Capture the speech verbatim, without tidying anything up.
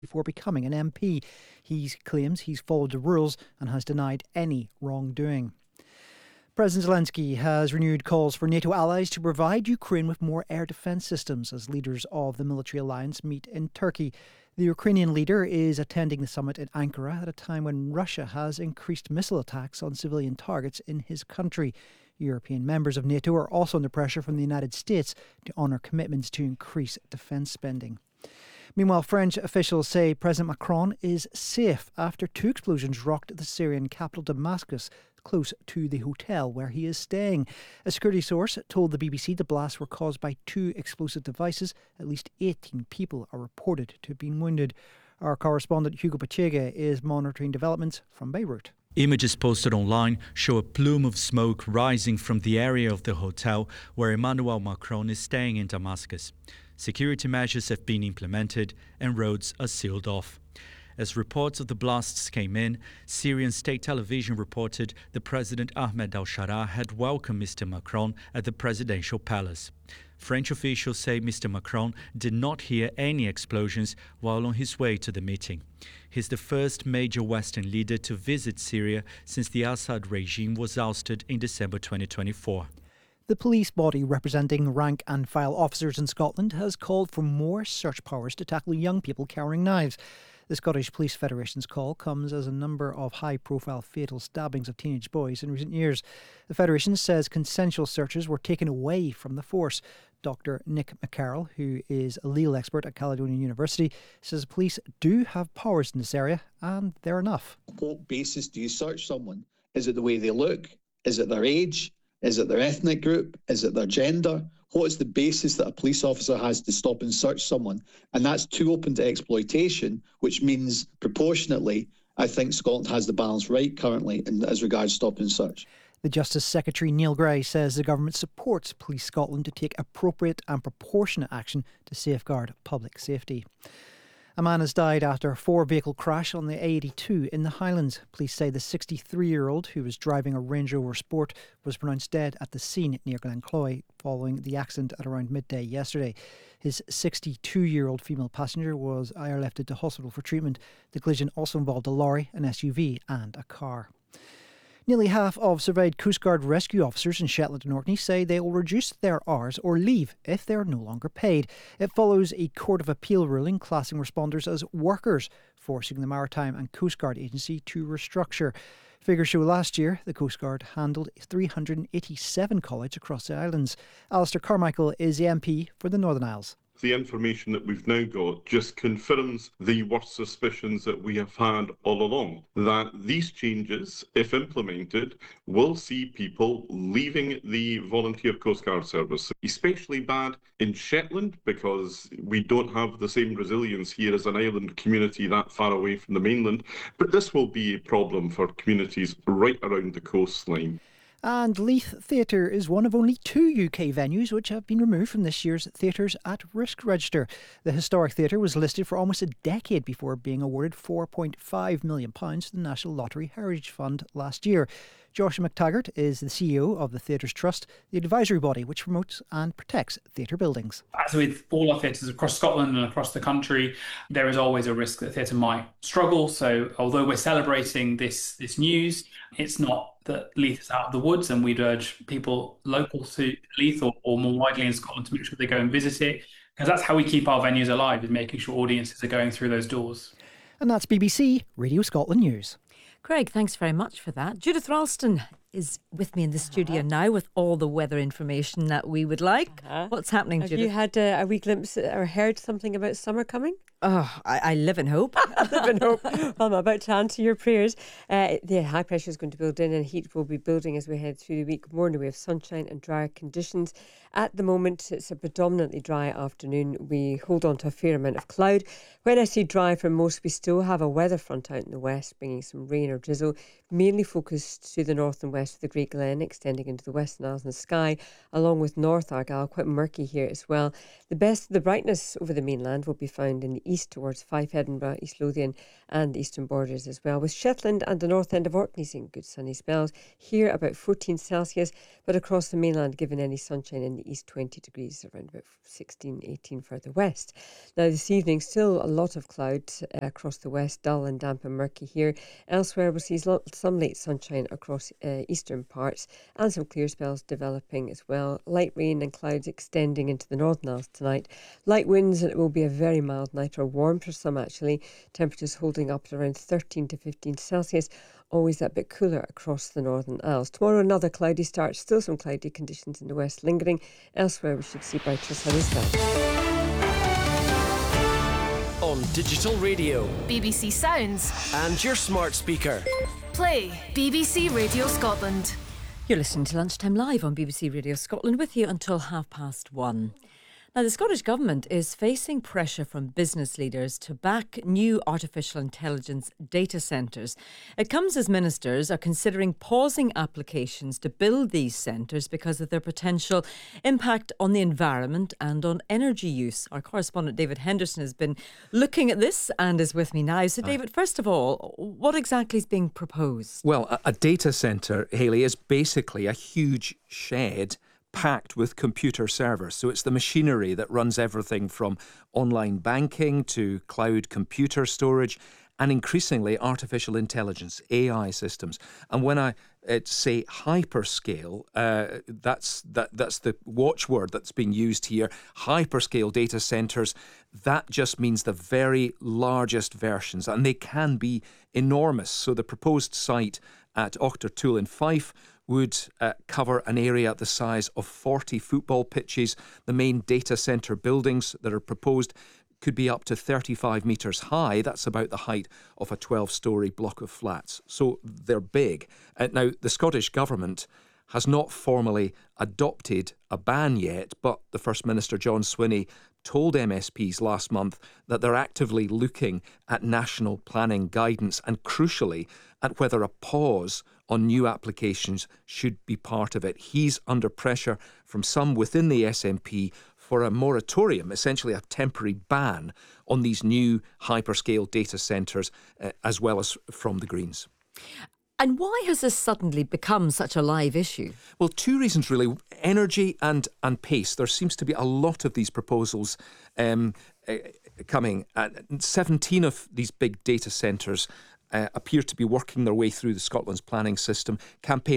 before becoming an M P. He claims he's followed the rules and has denied any wrongdoing. President Zelensky has renewed calls for NATO allies to provide Ukraine with more air defence systems as leaders of the military alliance meet in Turkey. The Ukrainian leader is attending the summit in Ankara at a time when Russia has increased missile attacks on civilian targets in his country. European members of NATO are also under pressure from the United States to honour commitments to increase defence spending. Meanwhile, French officials say President Macron is safe after two explosions rocked the Syrian capital Damascus, close to the hotel where he is staying. A security source told the B B C the blasts were caused by two explosive devices. At least eighteen people are reported to have been wounded. Our correspondent Hugo Pachega is monitoring developments from Beirut. Images posted online show a plume of smoke rising from the area of the hotel where Emmanuel Macron is staying in Damascus. Security measures have been implemented and roads are sealed off. As reports of the blasts came in, Syrian state television reported that President Ahmed al-Shara had welcomed Mister Macron at the presidential palace. French officials say Mister Macron did not hear any explosions while on his way to the meeting. He's the first major Western leader to visit Syria since the Assad regime was ousted in December twenty twenty-four. The police body representing rank and file officers in Scotland has called for more search powers to tackle young people carrying knives. The Scottish Police Federation's call comes as a number of high-profile fatal stabbings of teenage boys in recent years. The Federation says consensual searches were taken away from the force. Doctor Nick McCarroll, who is a legal expert at Caledonian University, says police do have powers in this area and they're enough. What basis do you search someone? Is it the way they look? Is it their age? Is it their ethnic group? Is it their gender? What is the basis that a police officer has to stop and search someone? And that's too open to exploitation, which means proportionately, I think Scotland has the balance right currently in, as regards stop and search. The Justice Secretary Neil Gray says the government supports Police Scotland to take appropriate and proportionate action to safeguard public safety. A man has died after a four-vehicle crash on the A eighty-two in the Highlands. Police say the sixty-three-year-old who was driving a Range Rover Sport was pronounced dead at the scene near Glencloy following the accident at around midday yesterday. His sixty-two-year-old female passenger was airlifted to hospital for treatment. The collision also involved a lorry, an S U V and a car. Nearly half of surveyed Coast Guard rescue officers in Shetland and Orkney say they will reduce their hours or leave if they are no longer paid. It follows a Court of Appeal ruling classing responders as workers, forcing the Maritime and Coast Guard Agency to restructure. Figures show last year the Coast Guard handled three hundred eighty-seven collides across the islands. Alistair Carmichael is the M P for the Northern Isles. The information that we've now got just confirms the worst suspicions that we have had all along, that these changes, if implemented, will see people leaving the volunteer Coast Guard service. Especially bad in Shetland because we don't have the same resilience here as an island community that far away from the mainland, but this will be a problem for communities right around the coastline. And Leith Theatre is one of only two U K venues which have been removed from this year's Theatres at Risk register. The historic theatre was listed for almost a decade before being awarded four point five million pounds to the National Lottery Heritage Fund last year. Joshua McTaggart is the C E O of the Theatres Trust, the advisory body which promotes and protects theatre buildings. As with all our theatres across Scotland and across the country, there is always a risk that theatre might struggle. So although we're celebrating this, this news, it's not that Leith is out of the woods, and we'd urge people local to Leith or, or more widely in Scotland to make sure they go and visit it, because that's how we keep our venues alive, is making sure audiences are going through those doors. And that's B B C Radio Scotland News. Craig, thanks very much for that. Judith Ralston is with me in the studio uh-huh. now with all the weather information that we would like. Uh-huh. What's happening, Have Judith? you had uh, a wee glimpse or heard something about summer coming? Oh, I, I live in hope. I live in hope. Well, I'm about to answer your prayers. Uh, the high pressure is going to build in and heat will be building as we head through the week. More in the way of sunshine and drier conditions. At the moment, it's a predominantly dry afternoon. We hold on to a fair amount of cloud. When I say dry for most, we still have a weather front out in the west, bringing some rain or drizzle, mainly focused to the north and west of the Great Glen, extending into the Western Isles and Skye, along with North Argyll, quite murky here as well. The best, the brightness over the mainland will be found in the east towards Fife, Edinburgh, East Lothian and the eastern borders as well. With Shetland and the north end of Orkney seeing good sunny spells. Here about fourteen Celsius, but across the mainland, given any sunshine in the east, twenty degrees, around about sixteen, eighteen further west. Now this evening, still a lot of clouds uh, across the west, dull and damp and murky here. Elsewhere, we'll see some late sunshine across uh, eastern parts and some clear spells developing as well. Light rain and clouds extending into the Northern Isles tonight. Light winds, and it will be a very mild night, or warm for some actually. Temperatures holding up at around thirteen to fifteen Celsius. Always that bit cooler across the Northern Isles. Tomorrow, another cloudy start. Still some cloudy conditions in the west lingering. Elsewhere, we should see brighter sunny spells. On digital radio, B B C Sounds, and your smart speaker. Play B B C Radio Scotland. You're listening to Lunchtime Live on B B C Radio Scotland, with you until half past one. Now, the Scottish Government is facing pressure from business leaders to back new artificial intelligence data centres. It comes as ministers are considering pausing applications to build these centres because of their potential impact on the environment and on energy use. Our correspondent David Henderson has been looking at this and is with me now. So, David, first of all, what exactly is being proposed? Well, a, a data centre, Hayley, is basically a huge shed packed with computer servers. So it's the machinery that runs everything from online banking to cloud computer storage and increasingly artificial intelligence, A I systems. And when I uh, say hyperscale, uh, that's that that's the watchword that's being used here. Hyperscale data centres, that just means the very largest versions, and they can be enormous. So the proposed site at Auchtertool in Fife would uh, cover an area the size of forty football pitches. The main data centre buildings that are proposed could be up to thirty-five metres high. That's about the height of a twelve-storey block of flats. So they're big. Uh, now, the Scottish Government has not formally adopted a ban yet, but the First Minister, John Swinney, told M S Ps last month that they're actively looking at national planning guidance and, crucially, at whether a pause on new applications should be part of it. He's under pressure from some within the S N P for a moratorium, essentially a temporary ban on these new hyperscale data centres, uh, as well as from the Greens. And why has this suddenly become such a live issue? Well, two reasons really. Energy and, and pace. There seems to be a lot of these proposals um, uh, coming. Uh, seventeen of these big data centres uh, appear to be working their way through the Scotland's planning system. Campaign